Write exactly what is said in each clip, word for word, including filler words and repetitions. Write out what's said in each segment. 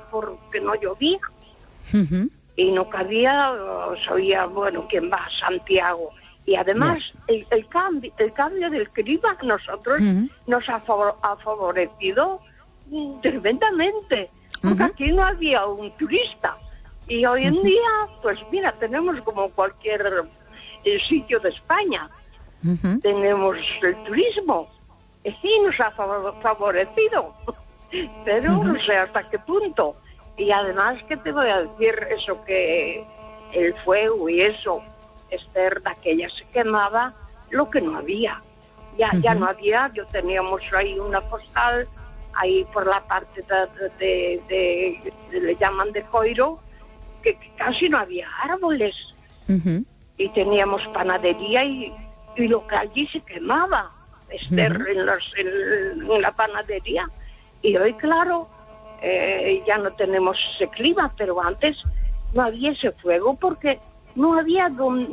porque no llovía. Uh-huh. Y no cabía, sabía, bueno, quién va a Santiago. Y además, el, el, cambio, el cambio del clima a nosotros uh-huh. nos ha, favor, ha favorecido tremendamente. Porque uh-huh. aquí no había un turista. Y hoy en uh-huh. día, pues mira, tenemos como cualquier el sitio de España. Uh-huh. Tenemos el turismo. Y sí, nos ha favorecido. Pero uh-huh. no sé hasta qué punto. Y además, ¿qué te voy a decir? Eso que el fuego y eso, Esther, de aquella se quemaba lo que no había. Ya, uh-huh. ya no había, yo teníamos ahí una postal, ahí por la parte de, de, de, de le llaman de Coiro, que, que casi no había árboles. Uh-huh. Y teníamos panadería y, y lo que allí se quemaba, Esther, uh-huh. en, los, en, en la panadería. Y hoy, claro, eh, ya no tenemos ese clima, pero antes no había ese fuego porque no había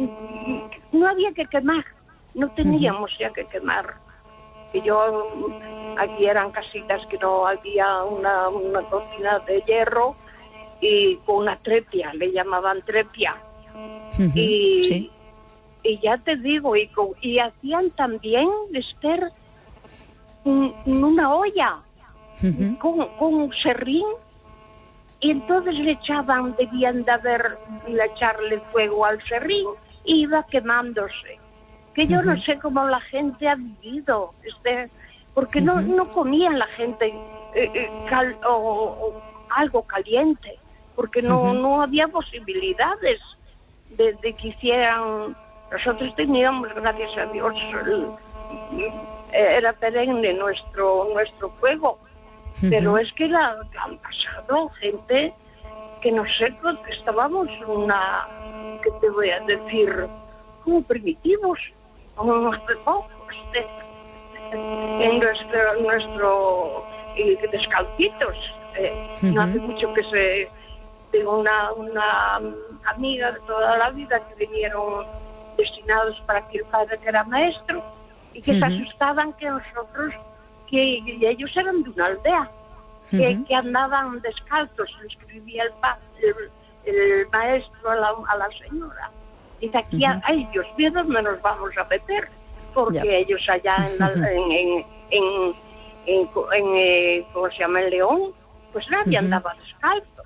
no había que quemar, no teníamos uh-huh. ya que quemar. Y yo, aquí eran casitas que no había una, una cocina de hierro y con una trepia, le llamaban trepia. Uh-huh. Y, ¿sí? y ya te digo, y, y hacían también, Esther, una olla uh-huh. con, con un serrín. Y entonces le echaban, debían de haber, de echarle fuego al serrín, y iba quemándose. Que yo uh-huh. no sé cómo la gente ha vivido, este, porque uh-huh. no, no comían la gente eh, eh, cal, o, o algo caliente, porque no, uh-huh. no había posibilidades de, de que hicieran. Nosotros teníamos, gracias a Dios, el, era perenne nuestro, nuestro fuego. Pero uh-huh. es que la, han pasado gente que no sé, que estábamos una, ¿qué te voy a decir? Como primitivos, como unos pocos, en nuestro, nuestro eh, descalcitos. Eh, uh-huh. No hace mucho que se, tengo una, una amiga de toda la vida que vinieron destinados para que el padre que era maestro y que uh-huh. se asustaban que nosotros que ellos eran de una aldea, que, uh-huh. que andaban descalzos, le escribía el, pa, el, el maestro a la, a la señora. Dice, aquí, uh-huh. ay, Dios mío, ¿dónde nos vamos a meter? Porque yeah. ellos allá en, la, en, en, en, en, en eh, ¿cómo se llama? En León, pues nadie uh-huh. andaba descalzo.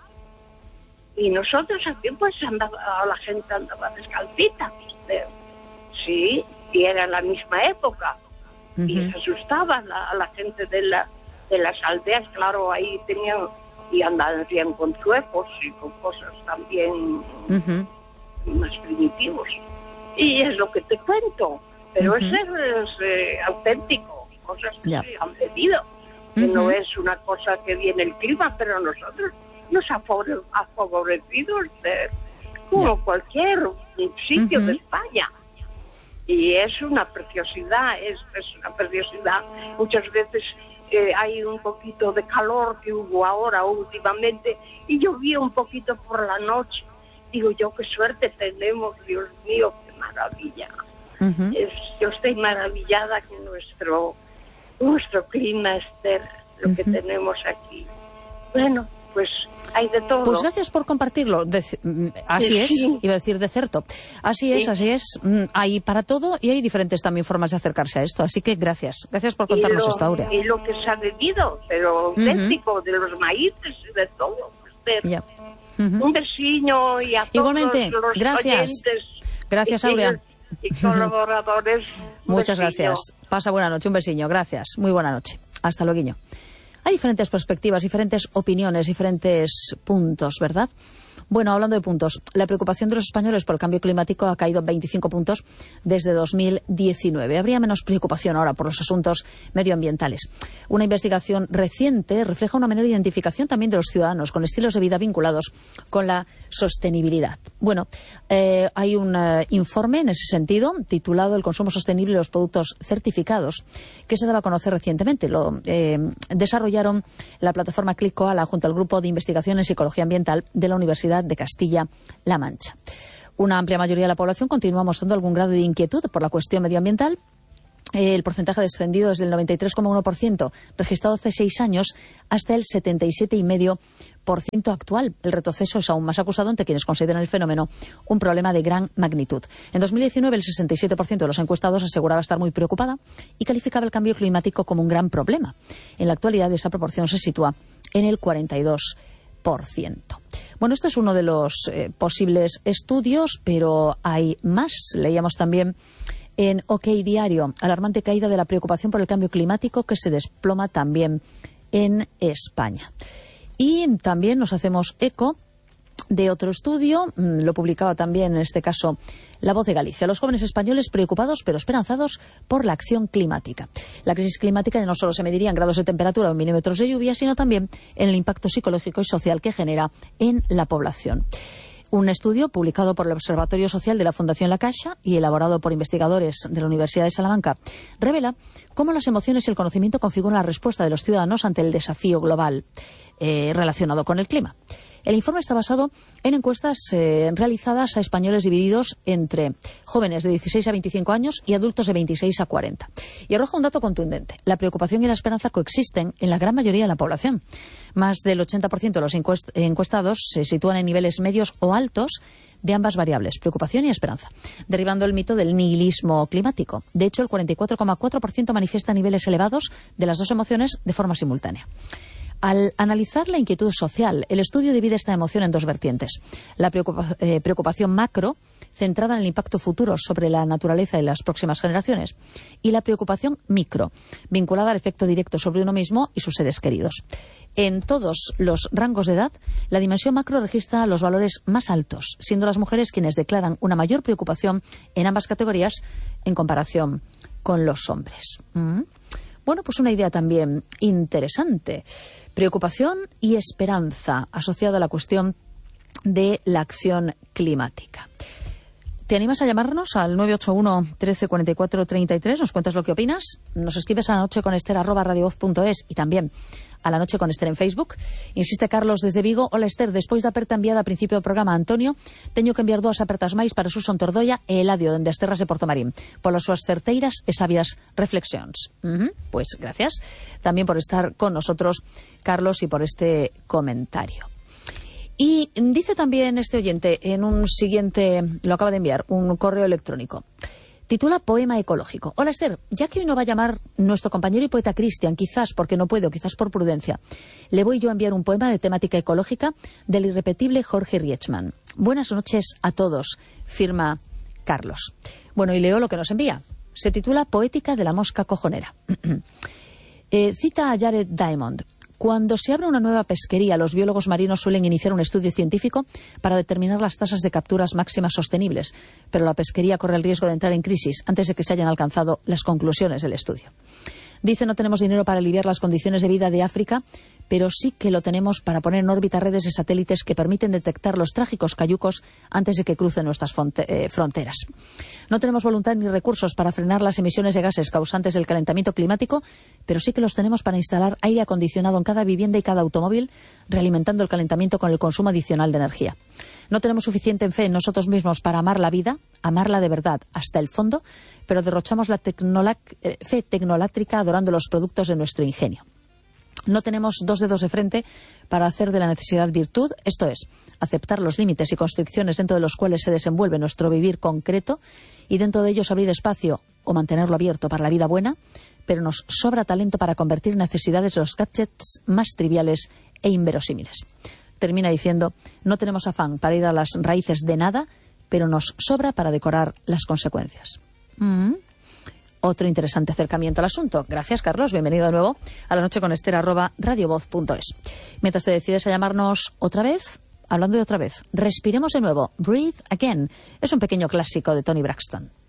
Y nosotros aquí, pues, andaba, la gente andaba descalcita, ¿viste? Sí, y era la misma época. Uh-huh. Y se asustaban a, a la gente de, la, de las aldeas, claro, ahí tenían, y andaban con zuecos y con cosas también uh-huh. más primitivos. Y es lo que te cuento, pero uh-huh. ese es eh, auténtico, cosas que yeah. se han pedido, que uh-huh. no es una cosa que viene el clima, pero nosotros nos ha favorecido de, como yeah. cualquier sitio uh-huh. de España. Y es una preciosidad, es, es una preciosidad. Muchas veces eh, hay un poquito de calor que hubo ahora últimamente y llovía un poquito por la noche. Digo yo, qué suerte tenemos, Dios mío, qué maravilla. Uh-huh. Es, yo estoy maravillada con nuestro, nuestro clima, Esther, lo uh-huh. que tenemos aquí. Bueno, pues hay de todo. Pues gracias por compartirlo. De, así sí, es, sí. iba a decir de cierto. Así sí. es, así es. Hay para todo y hay diferentes también formas de acercarse a esto. Así que gracias. Gracias por contarnos lo, esto, Aurea. Y lo que se ha bebido, pero auténtico, uh-huh. de los maíces y de todo. Yeah. Uh-huh. Un besiño y a Igualmente, todos los gracias. oyentes. Gracias, Aurea. Y colaboradores. Muchas besiño. Gracias. Pasa buena noche, un besiño. Gracias. Muy buena noche. Hasta luego. Hay diferentes perspectivas, diferentes opiniones, diferentes puntos, ¿verdad? Bueno, hablando de puntos, la preocupación de los españoles por el cambio climático ha caído veinticinco puntos desde dos mil diecinueve. Habría menos preocupación ahora por los asuntos medioambientales. Una investigación reciente refleja una menor identificación también de los ciudadanos con estilos de vida vinculados con la sostenibilidad. Bueno, eh, hay un eh, informe en ese sentido titulado El consumo sostenible de los productos certificados que se daba a conocer recientemente. Lo eh, desarrollaron la plataforma Click-Koala junto al Grupo de Investigación en Psicología Ambiental de la Universidad de Castilla-La Mancha. Una amplia mayoría de la población continúa mostrando algún grado de inquietud por la cuestión medioambiental. el porcentaje ha descendido desde el noventa y tres coma uno por ciento registrado hace seis años hasta el setenta y siete coma cinco por ciento actual. El retroceso es aún más acusado ante quienes consideran el fenómeno un problema de gran magnitud. En dos mil diecinueve, el sesenta y siete por ciento de los encuestados aseguraba estar muy preocupada y calificaba el cambio climático como un gran problema. En la actualidad, esa proporción se sitúa en el cuarenta y dos por ciento. Bueno, esto es uno de los eh, posibles estudios, pero hay más. Leíamos también en OK Diario, alarmante caída de la preocupación por el cambio climático que se desploma también en España. Y también nos hacemos eco de otro estudio, lo publicaba también en este caso La Voz de Galicia. Los jóvenes españoles preocupados pero esperanzados por la acción climática. La crisis climática no solo se mediría en grados de temperatura o en milímetros de lluvia, sino también en el impacto psicológico y social que genera en la población. Un estudio publicado por el Observatorio Social de la Fundación La Caixa y elaborado por investigadores de la Universidad de Salamanca revela cómo las emociones y el conocimiento configuran la respuesta de los ciudadanos ante el desafío global eh, relacionado con el clima. El informe está basado en encuestas eh, realizadas a españoles divididos entre jóvenes de dieciséis a veinticinco años y adultos de veintiséis a cuarenta. Y arroja un dato contundente. La preocupación y la esperanza coexisten en la gran mayoría de la población. Más del ochenta por ciento de los encuest- encuestados se sitúan en niveles medios o altos de ambas variables, preocupación y esperanza, derribando el mito del nihilismo climático. De hecho, el cuarenta y cuatro coma cuatro por ciento manifiesta niveles elevados de las dos emociones de forma simultánea. Al analizar la inquietud social, el estudio divide esta emoción en dos vertientes. La preocupa- eh, preocupación macro, centrada en el impacto futuro sobre la naturaleza y las próximas generaciones, y la preocupación micro, vinculada al efecto directo sobre uno mismo y sus seres queridos. En todos los rangos de edad, la dimensión macro registra los valores más altos, siendo las mujeres quienes declaran una mayor preocupación en ambas categorías en comparación con los hombres. ¿Mm? Bueno, pues una idea también interesante. Preocupación y esperanza asociada a la cuestión de la acción climática. ¿Te animas a llamarnos al nueve ocho uno, trece, cuarenta y cuatro, treinta y tres? ¿Nos cuentas lo que opinas? Nos escribes a la noche con Esther arroba radiovoz punto es y también a la noche con Esther en Facebook. Insiste Carlos desde Vigo. Hola Esther, despois da aperta enviada a principio do programa a Antonio, teño que enviar dúas apertas máis para Suson Tordoia e Eladio dende as terras de Portomarín polas súas certeiras e sabias reflexións. Uh-huh. Pues gracias también por estar con nosotros, Carlos, y por este comentario. Y dice también este oyente en un siguiente, lo acaba de enviar, un correo electrónico. Titula Poema ecológico. Hola Esther, ya que hoy no va a llamar nuestro compañero y poeta Cristian, quizás porque no puede o quizás por prudencia, le voy yo a enviar un poema de temática ecológica del irrepetible Jorge Rietzmann. Buenas noches a todos, firma Carlos. Bueno, y leo lo que nos envía. Se titula Poética de la mosca cojonera. eh, cita a Jared Diamond. Cuando se abre una nueva pesquería, los biólogos marinos suelen iniciar un estudio científico para determinar las tasas de capturas máximas sostenibles, pero la pesquería corre el riesgo de entrar en crisis antes de que se hayan alcanzado las conclusiones del estudio. Dice, no tenemos dinero para aliviar las condiciones de vida de África, pero sí que lo tenemos para poner en órbita redes de satélites que permiten detectar los trágicos cayucos antes de que crucen nuestras fronteras. No tenemos voluntad ni recursos para frenar las emisiones de gases causantes del calentamiento climático, pero sí que los tenemos para instalar aire acondicionado en cada vivienda y cada automóvil, realimentando el calentamiento con el consumo adicional de energía. No tenemos suficiente fe en nosotros mismos para amar la vida, amarla de verdad hasta el fondo, pero derrochamos la tecnola- fe tecnolátrica adorando los productos de nuestro ingenio. No tenemos dos dedos de frente para hacer de la necesidad virtud, esto es, aceptar los límites y constricciones dentro de los cuales se desenvuelve nuestro vivir concreto y dentro de ellos abrir espacio o mantenerlo abierto para la vida buena, pero nos sobra talento para convertir necesidades en los gadgets más triviales e inverosímiles. Termina diciendo, no tenemos afán para ir a las raíces de nada, pero nos sobra para decorar las consecuencias. Mm-hmm. Otro interesante acercamiento al asunto. Gracias, Carlos. Bienvenido de nuevo a la noche con Esther arroba radiovoz punto es. Mientras te decides a llamarnos otra vez, hablando de otra vez, respiremos de nuevo. Breathe Again. Es un pequeño clásico de Tony Braxton.